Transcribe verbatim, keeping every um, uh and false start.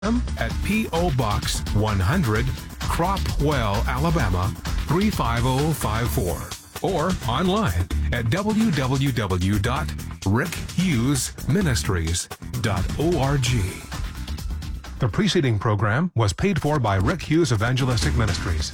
at P O. Box one hundred, Cropwell, Alabama three five zero five four, or online at w w w dot rick hughes ministries dot org. The preceding program was paid for by Rick Hughes Evangelistic Ministries.